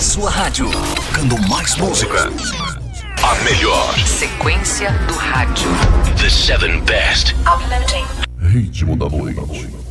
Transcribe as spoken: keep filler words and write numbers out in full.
sua rádio, tocando mais música. A melhor sequência do rádio. The seven best. Uploading. Ritmo da noite.